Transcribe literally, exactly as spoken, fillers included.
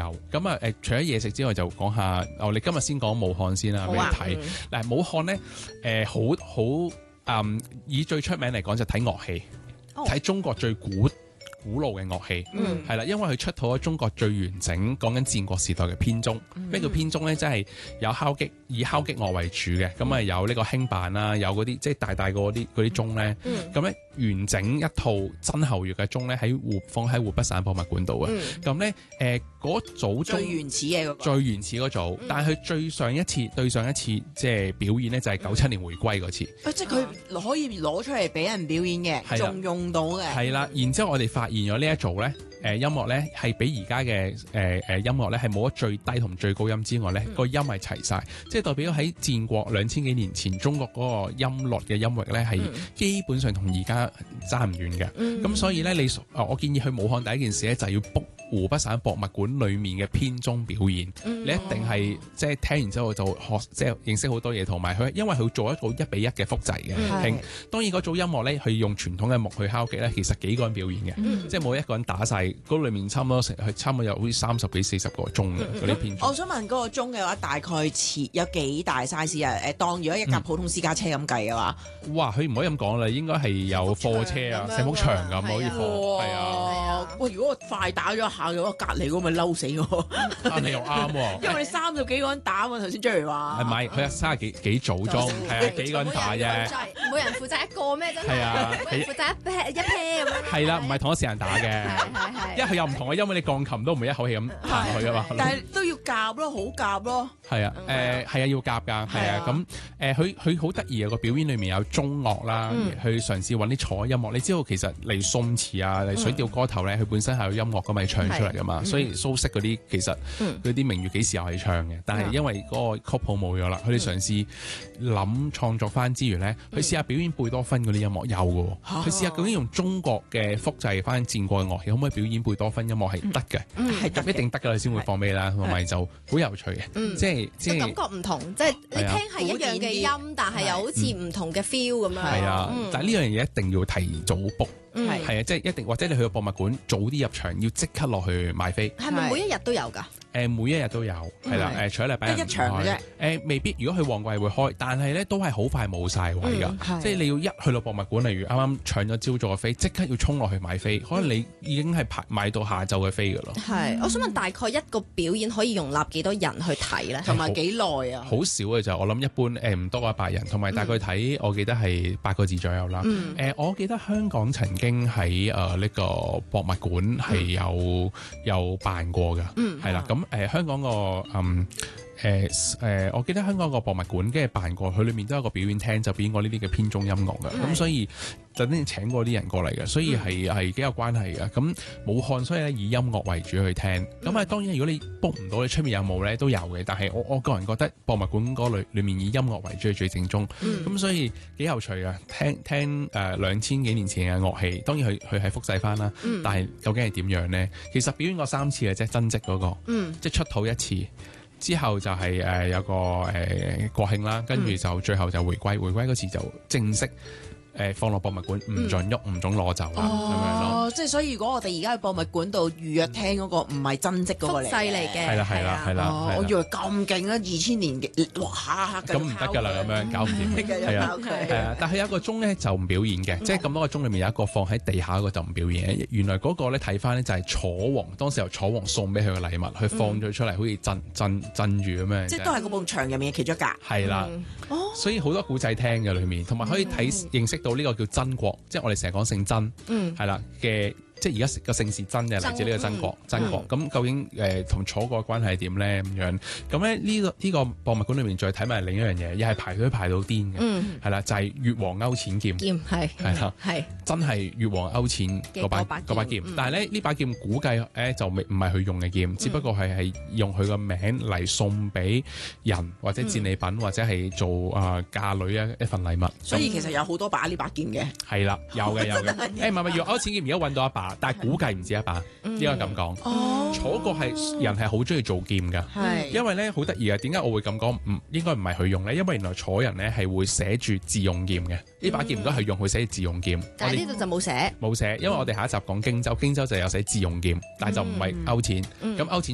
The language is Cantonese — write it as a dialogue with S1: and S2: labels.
S1: 有。咁啊誒，除咗嘢食之外，就講下我哋今日先講武漢先啦，俾你睇。嗱、嗯，武漢咧誒好好誒，以最出名嚟講就睇樂器，睇、哦、中國最古古老嘅樂器，係啦、嗯，因為佢出土咗中國最完整，講緊戰國時代嘅編鐘。咩、嗯、叫編鐘咧？即係有敲擊，以敲擊樂為主嘅，咁啊、嗯、有呢個輕板啦，有嗰啲即係大大個嗰啲嗰啲鐘咧，咁咧、嗯、完整一套真喉樂嘅鐘咧喺湖放喺湖北省博物館度嘅。咁咧誒嗰組鐘
S2: 最原始嘅嗰、那個、
S1: 最原始嗰組，嗯、但係佢最上一次對上一次即係表演咧就係九七年回歸嗰次。
S2: 啊、即係佢可以攞出嚟俾人表演嘅，仲的用到嘅。
S1: 係啦，然之後我哋發現咗呢一組咧。誒、呃、音樂咧係比而家嘅誒誒音樂咧係冇咗最低同最高音之外咧，個、嗯、音係齊晒，即係代表喺戰國兩千幾年前中國嗰個音樂嘅音域咧係基本上同而家爭唔遠嘅。咁、嗯、所以咧你我建議去武漢第一件事咧就係要 book 湖北省博物館裡面嘅編鐘表演，嗯、你一定係即係聽完之後就學即係認識好多嘢，同埋佢因為佢做一個一比一嘅複製嘅。嗯、當然嗰組音樂咧，佢用傳統嘅木去敲擊咧，其實幾個人表演嘅，嗯、即係冇一個人打晒。嗰裏面差唔多成係差唔多有好似三十幾四十個鐘嘅嗰啲編鐘。
S2: 我想問嗰個鐘嘅話，大概似有幾大 size 啊？誒，當如果一架普通私家車咁計嘅話，
S1: 嗯、哇！佢唔可以咁講啦，應該係有貨車啊，成幅牆咁可以貨。係啊，
S2: 喂！如果我快打咗一下嘅話，隔離嗰個咪嬲死我。
S1: 啊，你又啱喎，
S2: 因為你三十幾個人打喎，頭先 Jerry 話。
S1: 係咪？佢有三十幾幾組鐘，係啊，幾個人打啫。
S3: 每人負責一個咩？真係。
S1: 係啊，
S3: 每人負責一 pair 一 pair 咁樣。
S1: 係啦，唔係同一時間打嘅。
S3: 係係。
S1: 因為佢有唔同嘅，因為你鋼琴都唔會一口氣咁彈落去噶嘛。
S2: 但係都要夾咯，好夾咯。
S1: 係啊，誒係啊，要夾㗎，係啊。咁誒，佢佢好得意啊！個表演裏面有中樂啦，去嘗試揾啲楚音樂。你知道其實嚟宋詞啊，嚟水調歌頭咧，佢本身係有音樂㗎嘛，唱出嚟㗎嘛。所以蘇軾嗰啲其實嗰啲明月幾時又係唱嘅，但係因為嗰個曲譜冇咗啦，佢哋嘗試諗創作翻之餘咧，佢試下表演貝多芬嗰啲音樂有㗎。佢試下究竟用中國嘅複製翻戰國嘅樂器，可唔可以表演貝多芬音樂係得嘅？係咁一定得㗎，你先會放俾你啦，同埋就好有趣嘅，即係即係
S3: 感覺唔同，即係你聽係一樣嘅音，但係又好似唔同嘅 feel 咁樣。係啊，
S1: 但係呢樣嘢一定要提早 book。係係啊，即係一定，或者你去個博物館早啲入場，要即刻落去買飛。
S3: 係咪每一日都有㗎？
S1: 誒，每一日都有，係啦。誒，除咗禮拜日
S2: 一場嘅啫。
S1: 誒，未必。如果去旺季會開，但係咧都係好快冇晒位㗎。即係你要一去到博物館，例如啱啱搶咗朝早嘅飛，即刻要衝落去買飛，可能你已經係排買到下晝嘅飛㗎咯。
S3: 係，我想問大概一個表演可以容納幾多人去睇咧？
S2: 同埋幾耐啊？
S1: 好少嘅就我諗一般誒唔多過一百人，同埋大概睇我記得係八個字左右啦。誒，我記得香港曾經喺誒呢個博物館係有、嗯、有辦過㗎，係啦、嗯，咁誒、呃、香港個嗯。誒誒、呃，我記得香港個博物館跟住辦過，佢裏面都有個表演廳，就表演過呢啲嘅編鐘音樂嘅，咁的所以就等於請過啲人過嚟嘅，所以係係幾有關係嘅。咁武漢所以咧以音樂為主去聽，咁啊、嗯、當然如果你 book 唔到，你出面有冇咧都有嘅，但係我我個人覺得博物館嗰類裏面以音樂為主係最正宗，咁、嗯、所以幾有趣啊！聽聽誒兩千幾年前嘅樂器，當然佢佢係複製翻啦，嗯、但係究竟係點樣咧？其實表演過三次嘅啫，真跡嗰、那個，嗯、即係出土一次。之後就係、是、誒、呃、有個誒、呃、國慶啦，跟住就最後就回歸，回歸嗰時就正式。誒放落博物館唔準喐，唔準攞走啦，咁樣咯。即
S2: 係所以，如果我哋而家去博物館度預約聽嗰個唔係真跡嗰個嚟，
S3: 複製嚟嘅。
S1: 係啦係啦係啦。
S2: 我以為咁勁啊！二千年嘅，哇！
S1: 咁唔得㗎啦，咁樣搞唔掂。係啊係啊，但係有一個鐘咧就唔表演嘅，即係咁多個鐘裡面有一個放喺地下嗰個就唔表演。原來嗰個咧睇翻咧就係楚王當時由楚王送俾佢嘅禮物，佢放咗出嚟，好似鎮鎮鎮住咁樣。即係都係
S2: 嗰埲牆入面嘅其中一格。係
S1: 啦，所以好多古仔聽嘅裡面，同埋可以睇認識到呢個叫真國，即係我哋成日講姓曾，係啦嘅。即係而家個姓氏真嘅嚟自呢個曾國，曾國咁究竟誒同楚國關係係點咧？咁樣咁咧呢個呢個博物館裏面再睇埋另一樣嘢，又係排隊排到癲嘅，係啦，就係越王勾踐劍，
S3: 係
S1: 係啦，係真係越王勾踐嗰把嗰把劍。但係咧呢把劍估計誒就未唔係佢用嘅劍，只不過係係用佢個名嚟送俾人或者戰利品或者係做啊嫁女啊一份禮物。
S2: 所以其實有好多把呢把劍嘅，
S1: 係啦，有嘅有嘅。誒唔係唔係，越王勾踐劍而家揾到一把。但係估計唔止一把，應該咁講。哦，楚國係人係好中意做劍㗎，係因為咧好得意啊。點解我會咁講？唔應該唔係佢用咧，因為原來楚人咧係會寫住自用劍嘅。呢把劍如果係用佢寫自用劍，
S3: 但係呢度就冇寫，
S1: 冇寫，因為我哋下一集講荊州，荊州就有寫自用劍，但係就唔係勾踐。咁勾踐。